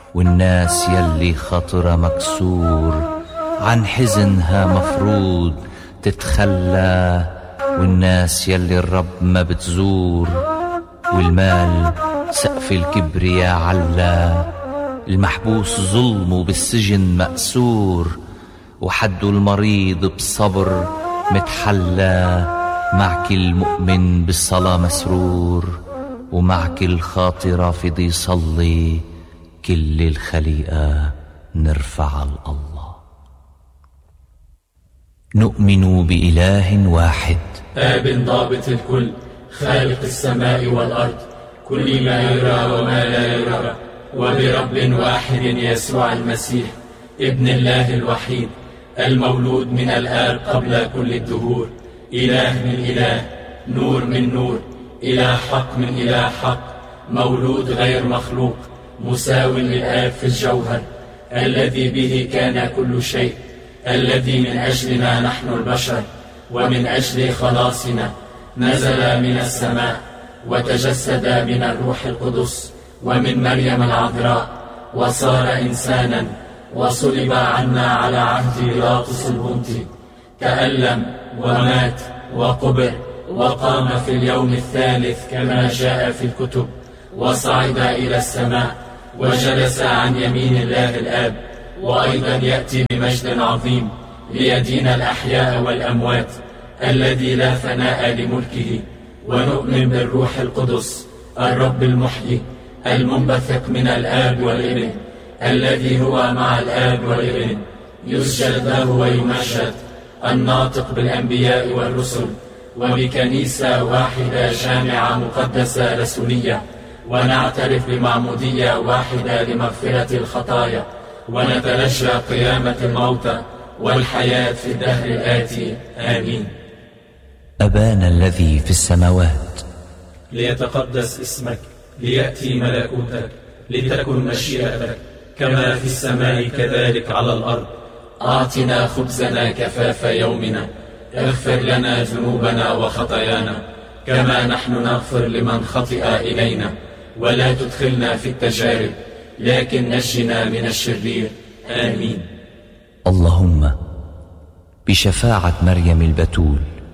والناس يلي خاطرها مكسور عن حزنها مفروض تتخلى، والناس يلي الرب ما بتزور، والمال سقف الكبرياء علا، المحبوس ظلمه بالسجن مأسور، وحده المريض بصبر متحلى، مع كل مؤمن بالصلاة مسرور، ومع كل خاطر رافض يصلي كل الخليقة نرفع الله. نؤمن بإله واحد آب ضابط الكل، خالق السماء والأرض، كل ما يرى وما لا يرى، وبرب واحد يسوع المسيح ابن الله الوحيد، المولود من الآب قبل كل الدهور، إله من إله، نور من نور، إله حق من إله حق، مولود غير مخلوق، مساو للآب في الجوهر، الذي به كان كل شيء، الذي من أجلنا نحن البشر ومن أجل خلاصنا نزل من السماء، وتجسد من الروح القدس ومن مريم العذراء، وصار إنسانا، وصلب عنا على عهد بيلاطس البنطي، تألم ومات وقبر، وقام في اليوم الثالث كما جاء في الكتب، وصعد إلى السماء، وجلس عن يمين الله الآب، وأيضا يأتي بمجد عظيم ليدين الأحياء والأموات، الذي لا فناء لملكه. ونؤمن بالروح القدس الرب المحيي المنبثق من الآب والابن، الذي هو مع الآب والابن، يسجد له ويمجد، الناطق بالأنبياء والرسل، وبكنيسة واحدة جامعة مقدسة رسولية، ونعترف بمعمودية واحدة لمغفرة الخطايا، ونترجى قيامة الموتى والحياة في الدهر الآتي. آمين. أبانا الذي في السماوات، ليتقدس اسمك، ليأتي ملكوتك، لتكن مشيئتك كما في السماء كذلك على الأرض. أعطنا خبزنا كفاف يومنا، اغفر لنا ذنوبنا وخطايانا كما نحن نغفر لمن خطئ إلينا، ولا تدخلنا في التجارب لكن نجنا من الشرير. آمين. اللهم بشفاعة مريم البتول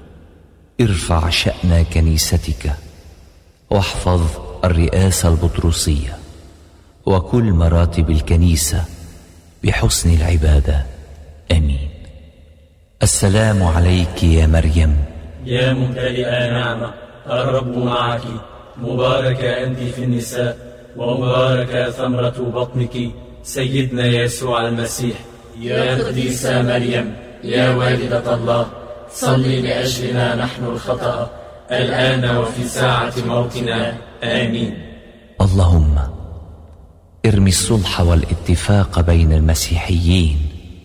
ارفع شأن كنيستك، واحفظ الرئاسة البطرسية وكل مراتب الكنيسة بحسن العبادة. آمين. السلام عليك يا مريم، يا ممتلئة نعمة، الرب معك، مباركة أنت في النساء، ومباركة ثمرة بطنك سيدنا يسوع المسيح. يا قديسة مريم، يا والدة الله، صلي لأجلنا نحن الخطأ، الآن وفي ساعة موتنا. آمين. اللهم ارمي الصلح والاتفاق بين المسيحيين،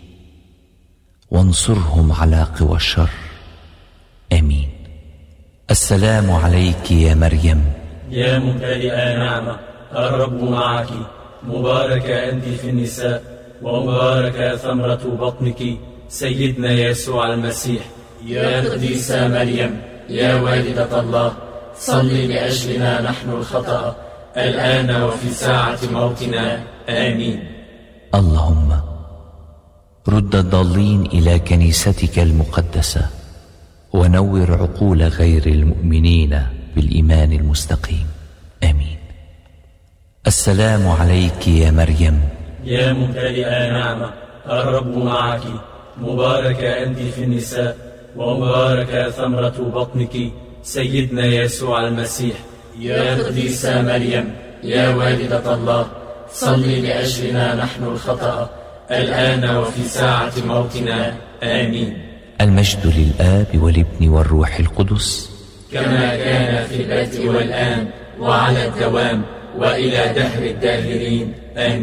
وانصرهم على قوى الشر. آمين. السلام عليك يا مريم، يا ممتلئة نعمة، الرب معك، مباركة أنت في النساء، ومباركة ثمرة بطنك سيدنا يسوع المسيح. يا قديسة مريم، يا والدة الله، صلي لأجلنا نحن الخطأ، الآن وفي ساعة موتنا. آمين. اللهم رد الضالين إلى كنيستك المقدسة، ونور عقول غير المؤمنين بالإيمان المستقيم. آمين. السلام عليك يا مريم، يا ممتلئة نعمة، الرب معك، مباركة أنت في النساء، ومباركة ثمرة بطنك سيدنا يسوع المسيح. يا قديسة مريم، يا والدة الله، صلي لأجلنا نحن الخطأ، الآن وفي ساعة موتنا. آمين. المجد للآب والابن والروح القدس، كما كان في البدء والآن وعلى الدوام وإلى دهر الداهرين. آمين.